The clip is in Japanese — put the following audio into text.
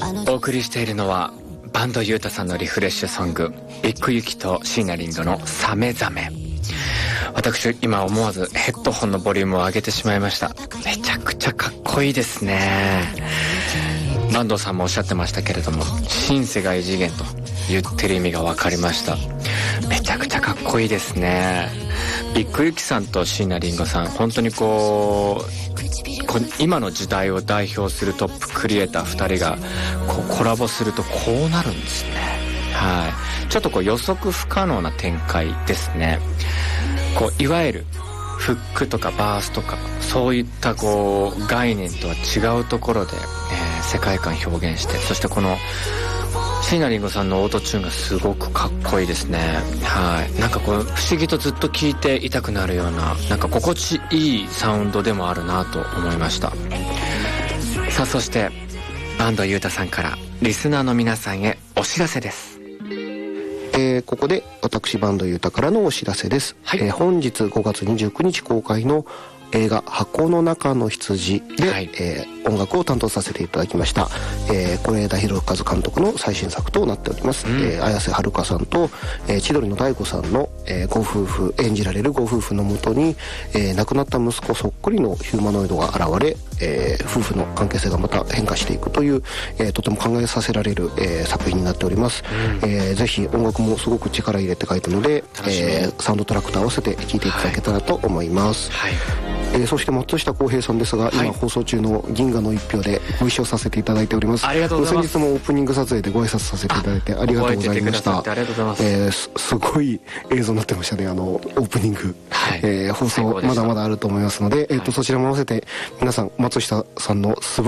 お送りしているのはバンドユータさんのリフレッシュソング、ビッグユキと椎名林檎のサメザメ。私今思わずヘッドホンのボリュームを上げてしまいました。めちゃくちゃかっこいいですね。坂東さんもおっしゃってましたけれども、シンセが異次元と言ってる意味が分かりました。めちゃくちゃかっこいいですね。ビッグユキさんと椎名林檎さん、本当に今の時代を代表するトップクリエイター2人がコラボするとこうなるんですね。はい、ちょっと予測不可能な展開ですね。いわゆるフックとかバースとかそういった概念とは違うところで、世界観表現して、そしてこの椎名林檎さんのオートチューンがすごくかっこいいですね。はい、なんか不思議とずっと聴いていたくなるような、なんか心地いいサウンドでもあるなと思いました。さあ、そして坂東裕太さんからリスナーの皆さんへお知らせです。 ここで私坂東裕太からのお知らせです。 はい、 本日5月29日公開の映画箱の中の羊で、 はい、 音楽を担当させていただきました。是枝裕和監督の最新作となっております。綾瀬はるかさんと、千鳥の大悟さんの、ご夫婦、演じられるご夫婦のもとに、亡くなった息子そっくりのヒューマノイドが現れ、夫婦の関係性がまた変化していくという、とても考えさせられる、作品になっております。ぜひ音楽もすごく力入れて書いたので、サウンドトラックと合わせて聴いていただけたらと思います。 はい、 そして松下洸平さんですが、今放送中の銀河の一票でご一緒させていただいております。 ありがとうございます。 先日もオープニング撮影でご挨拶させていただいてありがとうございました。 ありがとうございます。 すごい映像になってましたね、オープニング。放送まだまだあると思いますので、そちらも合わせて皆さん松下さんの素晴らしい